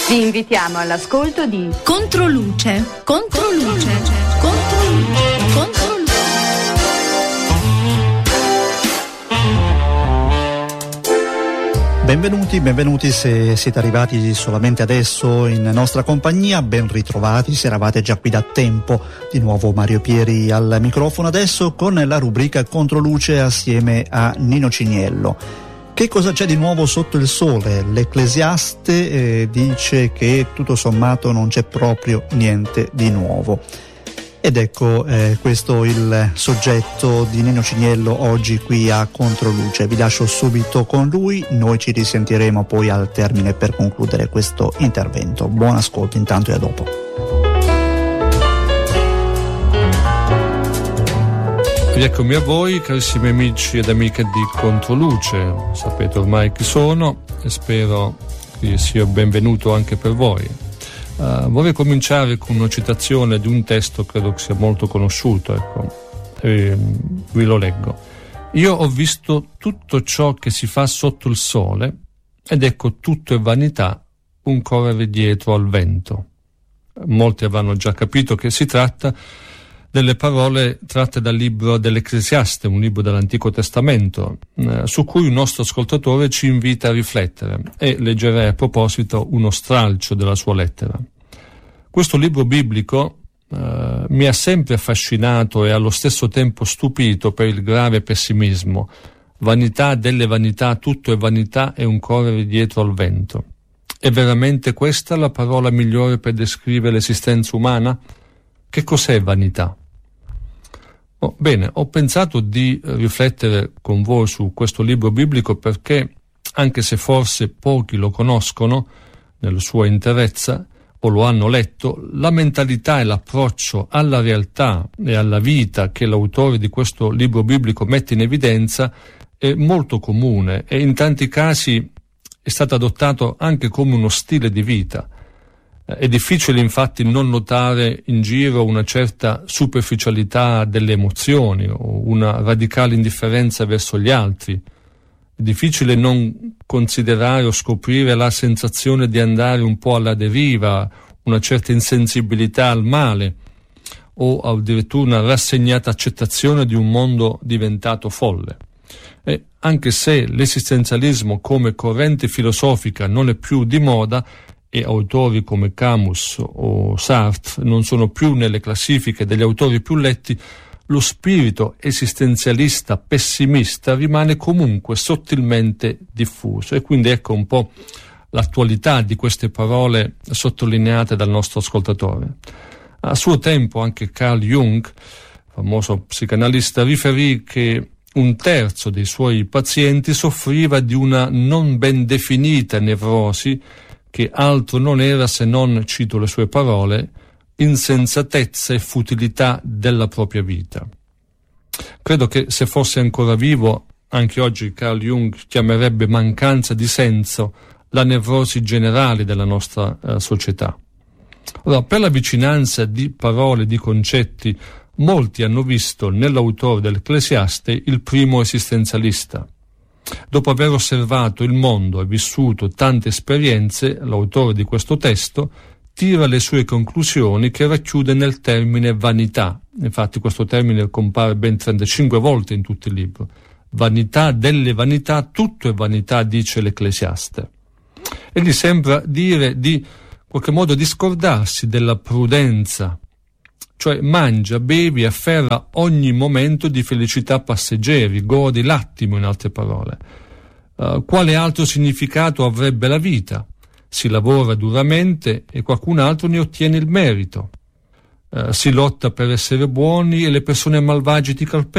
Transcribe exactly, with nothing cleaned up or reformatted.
Vi invitiamo all'ascolto di Controluce, Controluce, Controluce, Controluce. Benvenuti, benvenuti se siete arrivati solamente adesso in nostra compagnia, ben ritrovati se eravate già qui da tempo. Di nuovo Mario Pieri al microfono adesso con la rubrica Controluce assieme a Nino Ciniello. Che cosa c'è di nuovo sotto il sole? L'Ecclesiaste eh, dice che tutto sommato non c'è proprio niente di nuovo. Ed ecco eh, questo il soggetto di Nino Ciniello oggi qui a Controluce. Vi lascio subito con lui, noi ci risentiremo poi al termine per concludere questo intervento. Buon ascolto intanto e a dopo. Rieccomi a voi, carissimi amici ed amiche di Controluce. Sapete ormai chi sono e spero che sia benvenuto anche per voi. Uh, vorrei cominciare con una citazione di un testo, credo che sia molto conosciuto, ecco, e vi lo leggo. Io ho visto tutto ciò che si fa sotto il sole ed ecco tutto è vanità, un correre dietro al vento. Molti avranno già capito che si tratta delle parole tratte dal libro dell'Ecclesiaste, un libro dell'Antico Testamento, eh, su cui il nostro ascoltatore ci invita a riflettere, e leggerei a proposito uno stralcio della sua lettera. Questo libro biblico eh, mi ha sempre affascinato e allo stesso tempo stupito per il grave pessimismo. Vanità delle vanità, tutto è vanità e un correre dietro al vento. È veramente questa la parola migliore per descrivere l'esistenza umana? Che cos'è vanità? Oh, bene, ho pensato di riflettere con voi su questo libro biblico perché, anche se forse pochi lo conoscono nella sua interezza o lo hanno letto, la mentalità e l'approccio alla realtà e alla vita che l'autore di questo libro biblico mette in evidenza è molto comune e in tanti casi è stato adottato anche come uno stile di vita. È difficile infatti non notare in giro una certa superficialità delle emozioni o una radicale indifferenza verso gli altri. È difficile non considerare o scoprire la sensazione di andare un po' alla deriva, una certa insensibilità al male o addirittura una rassegnata accettazione di un mondo diventato folle. E anche se l'esistenzialismo come corrente filosofica non è più di moda, e autori come Camus o Sartre non sono più nelle classifiche degli autori più letti, lo spirito esistenzialista pessimista rimane comunque sottilmente diffuso. E quindi ecco un po' l'attualità di queste parole sottolineate dal nostro ascoltatore. A suo tempo anche Carl Jung, famoso psicanalista, riferì che un terzo dei suoi pazienti soffriva di una non ben definita nevrosi che altro non era se non, cito le sue parole, insensatezza e futilità della propria vita. Credo che se fosse ancora vivo, anche oggi Carl Jung chiamerebbe mancanza di senso la nevrosi generale della nostra uh, società. Ora, per la vicinanza di parole, di concetti, molti hanno visto nell'autore dell'Ecclesiaste il primo esistenzialista. Dopo aver osservato il mondo e vissuto tante esperienze, l'autore di questo testo tira le sue conclusioni che racchiude nel termine vanità. Infatti questo termine compare ben trentacinque volte in tutto il libro. Vanità delle vanità, tutto è vanità, dice l'Ecclesiaste. E gli sembra dire di, in qualche modo, di scordarsi della prudenza, cioè mangia, bevi, afferra ogni momento di felicità passeggeri, godi l'attimo, in altre parole. Uh, quale altro significato avrebbe la vita? Si lavora duramente e qualcun altro ne ottiene il merito. Uh, si lotta per essere buoni e le persone malvagie ti calpestano.